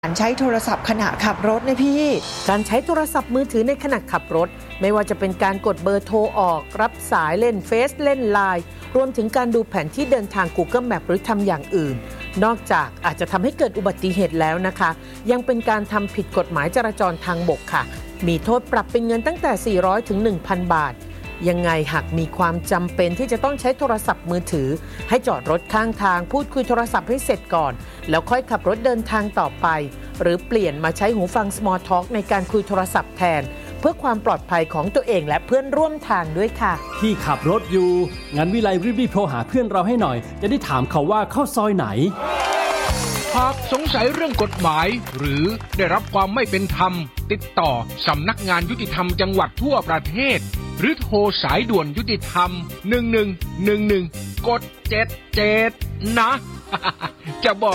การใช้โทรศัพท์ขณะขับรถนะพี่การใช้โทรศัพท์มือถือในขณะขับรถไม่ว่าจะเป็นการกดเบอร์โทรออกรับสายเล่นเฟซเล่นไลน์รวมถึงการดูแผนที่เดินทาง Google Map หรือทำอย่างอื่นนอกจากอาจจะทำให้เกิดอุบัติเหตุแล้วนะคะยังเป็นการทำผิดกฎหมายจราจรทางบกค่ะมีโทษปรับเป็นเงินตั้งแต่400ถึง 1,000 บาทยังไงหากมีความจำเป็นที่จะต้องใช้โทรศัพท์มือถือให้จอดรถข้างทางพูดคุยโทรศัพท์ให้เสร็จก่อนแล้วค่อยขับรถเดินทางต่อไปหรือเปลี่ยนมาใช้หูฟัง Small Talk ในการคุยโทรศัพท์แทนเพื่อความปลอดภัยของตัวเองและเพื่อนร่วมทางด้วยค่ะที่ขับรถอยู่งั้นวิไลรีบโทรหาเพื่อนเราให้หน่อยจะได้ถามเขาว่าเข้าซอยไหนหากสงสัยเรื่องกฎหมายหรือได้รับความไม่เป็นธรรมติดต่อสำนักงานยุติธรรมจังหวัดทั่วประเทศหรือโทรสายด่วนยุติธรรม1111กด77นะ จะบอก